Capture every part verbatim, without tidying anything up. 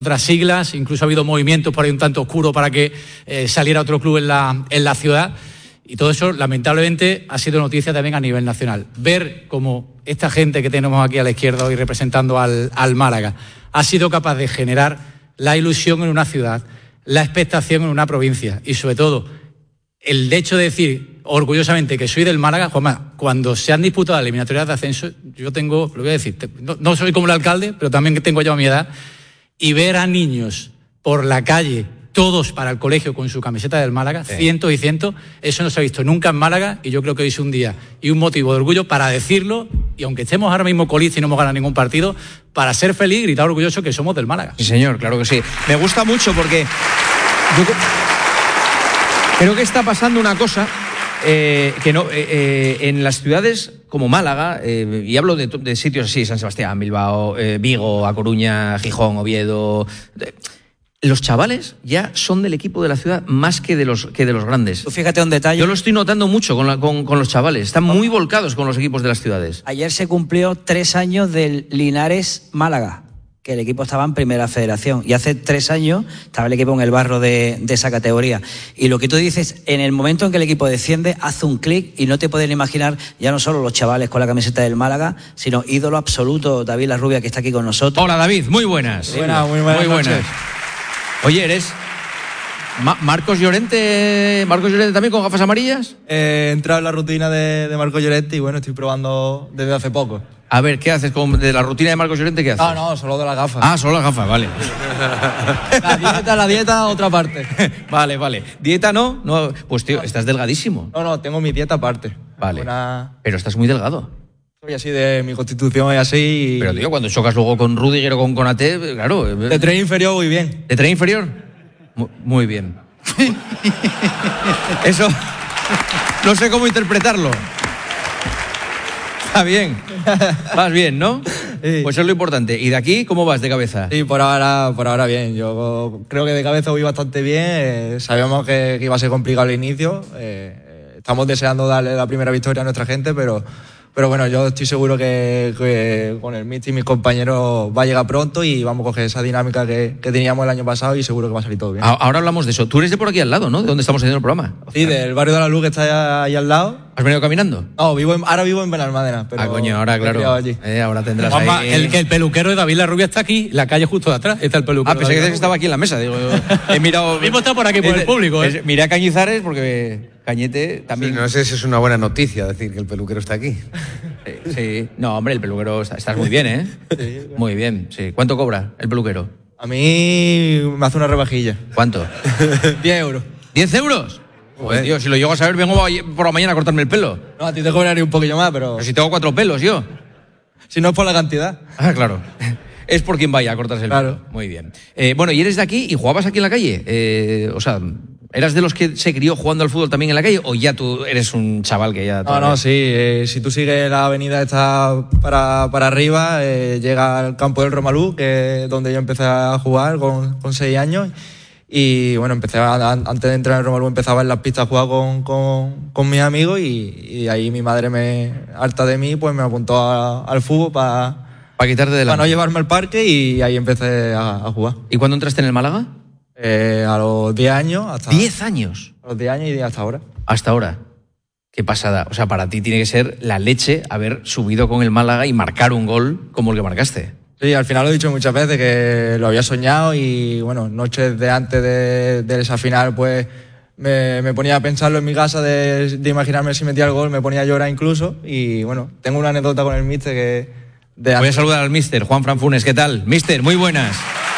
otras siglas, incluso ha habido movimientos por ahí un tanto oscuros para que eh, saliera otro club en la, en la ciudad. Y todo eso, lamentablemente, ha sido noticia también a nivel nacional. Ver cómo esta gente que tenemos aquí a la izquierda hoy representando al, al Málaga ha sido capaz de generar la ilusión en una ciudad, la expectación en una provincia y, sobre todo, el hecho de decir orgullosamente que soy del Málaga. Juanma, cuando se han disputado las eliminatorias de ascenso, yo tengo, lo voy a decir, no, no soy como el alcalde, pero también que tengo ya mi edad, y ver a niños por la calle, todos para el colegio con su camiseta del Málaga, sí. cientos y cientos, eso no se ha visto nunca en Málaga y yo creo que hoy es un día y un motivo de orgullo para decirlo, y aunque estemos ahora mismo colistas y no hemos ganado ningún partido, para ser feliz y gritar orgulloso que somos del Málaga. Sí, señor, claro que sí. Me gusta mucho porque yo creo que está pasando una cosa eh, que no eh, eh, en las ciudades como Málaga, eh, y hablo de, de sitios así, San Sebastián, Bilbao, eh, Vigo, A Coruña, Gijón, Oviedo... De, los chavales ya son del equipo de la ciudad más que de los, que de los grandes. Tú fíjate un detalle. Yo lo estoy notando mucho con, la, con, con los chavales. Están muy volcados con los equipos de las ciudades. Ayer se cumplió tres años del Linares Málaga, que el equipo estaba en Primera Federación. Y hace tres años estaba el equipo en el barro de, de esa categoría. Y lo que tú dices, en el momento en que el equipo desciende, hace un clic y no te pueden imaginar ya no solo los chavales con la camiseta del Málaga, sino ídolo absoluto, David Larrubia, que está aquí con nosotros. Hola, David. Muy buenas. Buenas, muy buenas. Muy buenas. Oye, ¿eres Ma- Marcos Llorente? ¿Marcos Llorente también con gafas amarillas? Eh, he entrado en la rutina de, de Marcos Llorente y bueno, estoy probando desde hace poco. A ver, ¿qué haces con, de la rutina de Marcos Llorente? ¿Qué haces? No, no, solo de las gafas. Ah, solo las gafas, vale. La dieta, la dieta, otra parte. Vale, vale. ¿Dieta no? No, pues tío, estás delgadísimo. No, no, tengo mi dieta aparte. Vale. Una... Pero estás muy delgado. Soy así de mi constitución y así. Y... Pero tío, cuando chocas luego con Rudiger o con Konaté, claro. De tren inferior muy bien. ¿De tren inferior? Muy, muy bien. Eso no sé cómo interpretarlo. Está bien. Vas bien, ¿no? Sí. Pues eso es lo importante. ¿Y de aquí cómo vas de cabeza? Sí, por ahora, por ahora bien. Yo creo que de cabeza voy bastante bien. Eh, sabíamos que, que iba a ser complicado el inicio. Eh, estamos deseando darle la primera victoria a nuestra gente, pero... Pero bueno, yo estoy seguro que, que con el Mister y mis compañeros va a llegar pronto y vamos a coger esa dinámica que, que teníamos el año pasado y seguro que va a salir todo bien. Ahora hablamos de eso. Tú eres de por aquí al lado, ¿no? De donde estamos haciendo el programa. Sí, del barrio de la Luz, que está ahí al lado. ¿Has venido caminando? No, vivo en, ahora vivo en Benalmádena. Pero ah, coño, ahora claro. Allí. Eh, ahora tendrás Juanma, ahí... el, el peluquero de David Larrubia está aquí, la calle justo de atrás, está el peluquero. Ah, pensé que estaba aquí en la mesa. Digo, he mirado... Lo mismo está por aquí, por el público, ¿eh? Miré a Cañizares porque Cañete también... Sí, no sé si es una buena noticia decir que el peluquero está aquí. Sí, sí. No, hombre, el peluquero... Estás muy bien, ¿eh? Sí, bueno. Muy bien, sí. ¿Cuánto cobra el peluquero? A mí me hace una rebajilla. ¿Cuánto? diez euros. ¿diez euros? Joder, tío, si lo llego a saber, vengo por la mañana a cortarme el pelo. No, a ti te cobraría un poquillo más, pero... Pero si tengo cuatro pelos, yo. Si no es por la cantidad. Ah, claro. Es por quien vaya a cortarse el claro. pelo. Muy bien. Eh, bueno, ¿y eres de aquí y jugabas aquí en la calle? Eh, o sea, ¿eras de los que se crió jugando al fútbol también en la calle o ya tú eres un chaval que ya... No, no, sí. Eh, si tú sigues la avenida esta para, para arriba, eh, llega al campo del Romalú, que es donde yo empecé a jugar con, con seis años. Y bueno, empecé a, antes de entrar en el Romalú empezaba en las pistas a jugar con, con, con mis amigos y, y ahí mi madre, me harta de mí, pues me apuntó a, al fútbol para... Para quitarte de la... Para no llevarme al parque y ahí empecé a, a jugar. ¿Y cuándo entraste en el Málaga? Eh, a los diez años. Hasta, ¿diez años? A los diez años y hasta ahora. Hasta ahora. Qué pasada. O sea, para ti tiene que ser la leche haber subido con el Málaga y marcar un gol como el que marcaste. Sí, al final lo he dicho muchas veces que lo había soñado y bueno, noches de antes de, de esa final pues me, me ponía a pensarlo en mi casa de, de imaginarme si metía el gol, me ponía a llorar incluso y bueno, tengo una anécdota con el míster que... De Voy a saludar al míster, Juan Fran Funes, ¿qué tal? Míster, muy buenas.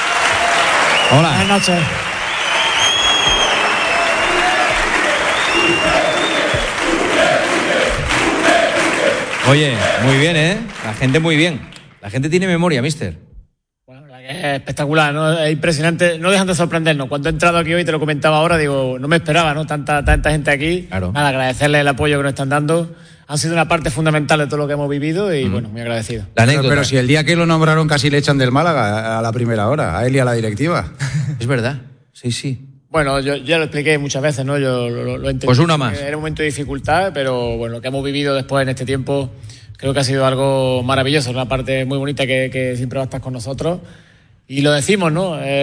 Hola. Buenas noches. Oye, muy bien, ¿eh? La gente muy bien. La gente tiene memoria, míster. Bueno, la verdad que es espectacular, ¿no? Es impresionante. No dejan de sorprendernos. Cuando he entrado aquí hoy, te lo comentaba ahora, digo, no me esperaba, ¿no? Tanta, tanta gente aquí. Claro. Nada, agradecerles el apoyo que nos están dando. Han sido una parte fundamental de todo lo que hemos vivido y, mm. bueno, muy agradecido. La anécdota. Pero, pero si el día que lo nombraron casi le echan del Málaga a la primera hora, a él y a la directiva. Es verdad, sí, sí. Bueno, yo ya lo expliqué muchas veces, ¿no? Yo lo, lo entendí. Pues una más. Era un momento de dificultad, pero bueno, lo que hemos vivido después en este tiempo creo que ha sido algo maravilloso, una parte muy bonita que, que siempre va a estar con nosotros. y lo decimos, ¿no? Eh,